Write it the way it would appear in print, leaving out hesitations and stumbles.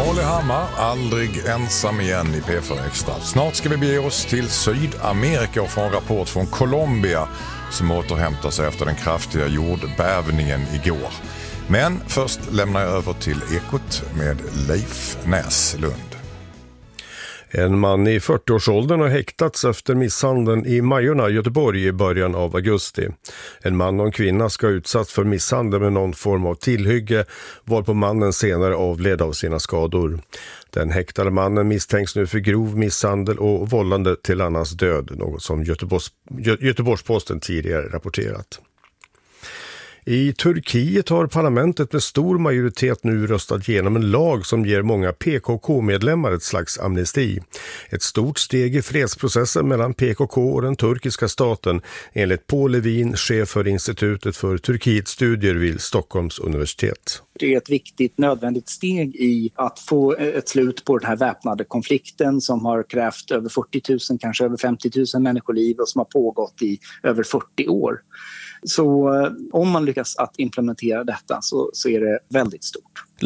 Olli Hammar, aldrig ensam igen i P4 Extra. Snart ska vi bege oss till Sydamerika och få en rapport från Colombia som återhämtar sig efter den kraftiga jordbävningen igår. Men först lämnar jag över till Ekot med Leif Näslund. En man i 40-årsåldern har häktats efter misshandeln i Majorna, Göteborg i början av augusti. En man och en kvinna ska ha utsatts för misshandel med någon form av tillhygge, varpå mannen senare avled av sina skador. Den häktade mannen misstänks nu för grov misshandel och vållande till annans död, något som Göteborgs-Posten tidigare rapporterat. I Turkiet har parlamentet med stor majoritet nu röstat igenom en lag som ger många PKK-medlemmar ett slags amnesti. Ett stort steg i fredsprocessen mellan PKK och den turkiska staten, enligt Paul Levin, chef för Institutet för Turkiets studier vid Stockholms universitet. Det är ett viktigt, nödvändigt steg i att få ett slut på den här väpnade konflikten som har krävt över 40 000, kanske över 50 000 människoliv och som har pågått i över 40 år. Så om man lyckas att implementera detta så är det väldigt stort.